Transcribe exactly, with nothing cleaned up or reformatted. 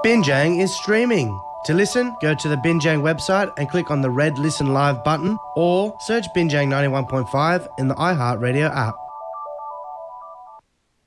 Binjang is streaming. To listen, go to the Binjang website and click on the red Listen Live button or search Binjang ninety-one point five in the iHeartRadio app.